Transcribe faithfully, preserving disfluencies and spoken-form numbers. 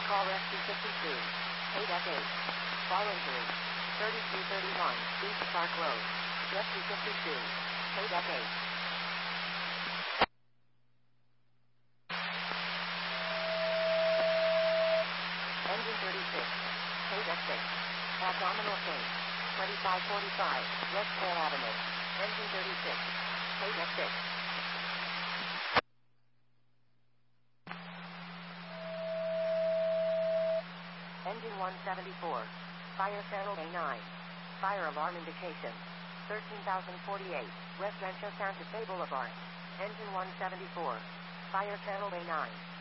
call rescue fifty-two. eight F eight. Fall injury. thirty-two thirty-one, East Park Road. Rescue fifty-two. eight F eight. Engine thirty-six. eight F six. Abdominal pain. twenty-five forty-five, West Fair Avenue. Engine thirty-six. eight F six. Engine one seventy-four. Fire channel A nine. Fire alarm indication. thirteen thousand forty-eight, West Rancho Santa Fe Boulevard. Engine one seventy-four. Fire channel A nine.